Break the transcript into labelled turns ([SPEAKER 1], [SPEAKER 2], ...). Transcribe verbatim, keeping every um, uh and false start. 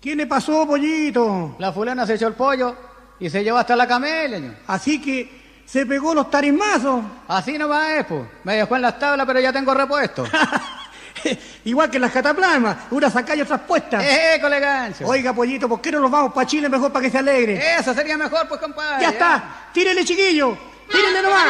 [SPEAKER 1] ¿Qué le pasó, pollito?
[SPEAKER 2] La fulana se echó el pollo y se llevó hasta la camelia, ño.
[SPEAKER 1] Así que se pegó los tarismazos.
[SPEAKER 2] Así nomás es, pues. Me dejó en las tablas, pero ya tengo repuesto.
[SPEAKER 1] Igual que en las cataplasmas, unas acá y otras puestas.
[SPEAKER 2] ¡Eh, colegancho!
[SPEAKER 1] Oiga, pollito, ¿por qué no nos vamos para Chile mejor para que se alegre?
[SPEAKER 2] Eso sería mejor, pues, compadre.
[SPEAKER 1] Ya está, tírele, chiquillo, tírenle nomás.